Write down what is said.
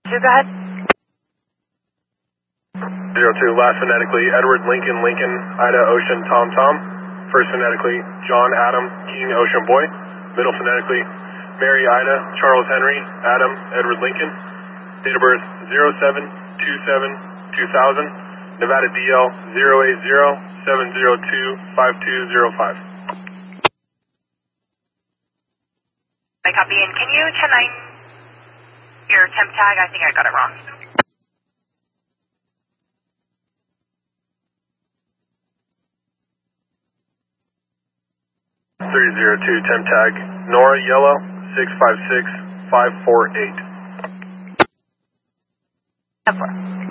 Go ahead. 02, last phonetically, Edward Lincoln, Lincoln, Ida, Ocean, Tom, Tom. First phonetically, John, Adam, King, Ocean, Boy. Middle phonetically, Mary, Ida, Charles, Henry, Adam, Edward, Lincoln. Date of birth, 07-27-2000. Nevada DL 080-702-5205. I copy. And can you 10-9 your temp tag? I think I got it wrong. .302 temp tag, Nora Yellow 656548. 10-4.